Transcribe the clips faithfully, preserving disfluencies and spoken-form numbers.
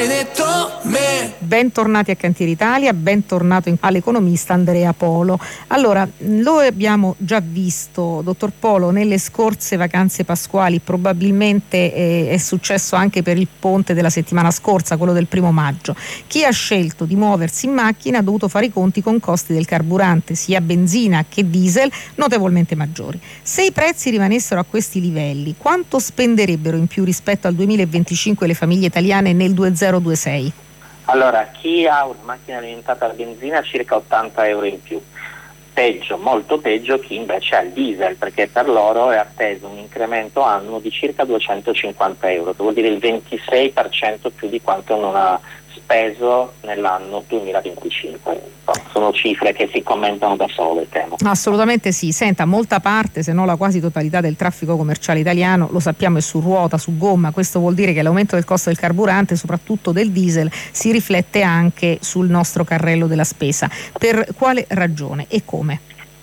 maledetto me. Bentornati a Cantiere Italia, bentornato in- all'economista Andrea Polo. Allora, lo abbiamo già visto, dottor Polo, nelle scorse vacanze pasquali, probabilmente eh, è successo anche per il ponte della settimana scorsa, quello del primo maggio. Chi ha scelto di muoversi in macchina ha dovuto fare i conti con costi del carburante, sia benzina che diesel, notevolmente maggiori. Se i prezzi rimanessero a questi livelli, quanto spenderebbero in più rispetto al duemilaventicinque le famiglie italiane nel duemilaventisei? Allora, chi ha una macchina alimentata a benzina circa ottanta euro in più. Peggio, molto peggio chi invece ha il diesel, perché per loro è atteso un incremento annuo di circa duecentocinquanta euro, che vuol dire il ventisei per cento più di quanto non ha speso nell'anno duemilaventicinque. Sono cifre che si commentano da sole, temo. Assolutamente sì. Senta, molta parte, se non la quasi totalità del traffico commerciale italiano, lo sappiamo, è su ruota, su gomma. Questo vuol dire che l'aumento del costo del carburante, soprattutto del diesel, si riflette anche sul nostro carrello della spesa. Per quale ragione e come?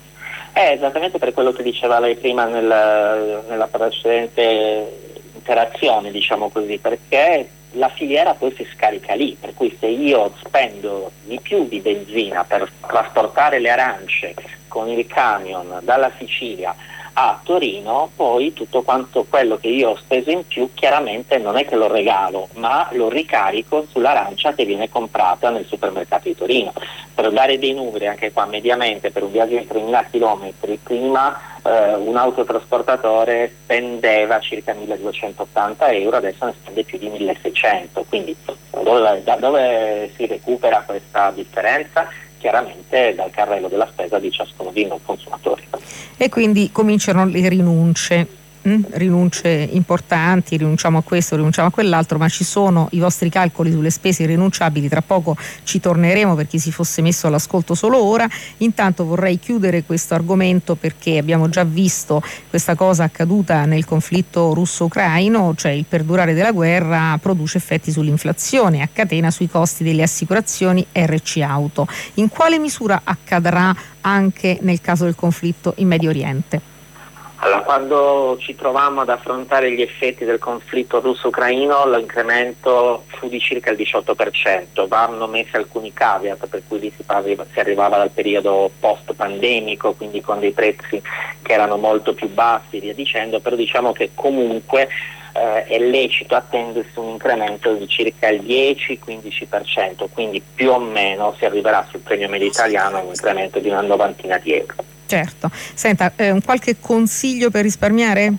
È esattamente per quello che diceva lei prima nel, nella precedente interazione, diciamo così, perché la filiera poi si scarica lì, per cui se io spendo di più di benzina per trasportare le arance con il camion dalla Sicilia a Torino, poi tutto quanto quello che io ho speso in più chiaramente non è che lo regalo, ma lo ricarico sull'arancia che viene comprata nel supermercato di Torino. Per dare dei numeri anche qua, mediamente per un viaggio di tremila chilometri prima eh, un autotrasportatore spendeva circa milleduecentottanta euro, adesso ne spende più di milleseicento, quindi dove, da dove si recupera questa differenza? Chiaramente dal carrello della spesa di ciascuno di noi consumatori. E quindi cominciano le rinunce, mh? rinunce importanti, rinunciamo a questo, rinunciamo a quell'altro, ma ci sono i vostri calcoli sulle spese irrinunciabili, tra poco ci torneremo per chi si fosse messo all'ascolto solo ora. Intanto vorrei chiudere questo argomento perché abbiamo già visto questa cosa accaduta nel conflitto russo-ucraino, cioè il perdurare della guerra produce effetti sull'inflazione, a catena sui costi delle assicurazioni R C Auto. In quale misura accadrà anche nel caso del conflitto in Medio Oriente? Allora, quando ci trovammo ad affrontare gli effetti del conflitto russo-ucraino, l'incremento fu di circa il diciotto per cento. Vanno messi alcuni caveat, per cui lì si, pareva, si arrivava dal periodo post-pandemico, quindi con dei prezzi che erano molto più bassi e via dicendo, però diciamo che comunque eh, è lecito attendersi un incremento di circa il dieci quindici per cento, quindi più o meno si arriverà sul premio medio italiano a un incremento di una novantina di euro. Certo. Senta, eh, un qualche consiglio per risparmiare?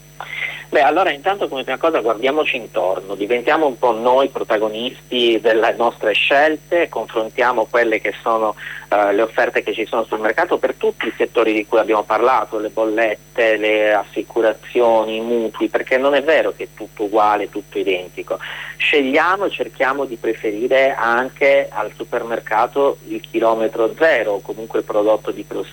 Beh, allora intanto come prima cosa guardiamoci intorno, diventiamo un po' noi protagonisti delle nostre scelte, confrontiamo quelle che sono uh, le offerte che ci sono sul mercato per tutti i settori di cui abbiamo parlato, le bollette, le assicurazioni, i mutui, perché non è vero che è tutto uguale, tutto identico. Scegliamo e cerchiamo di preferire anche al supermercato il chilometro zero o comunque il prodotto di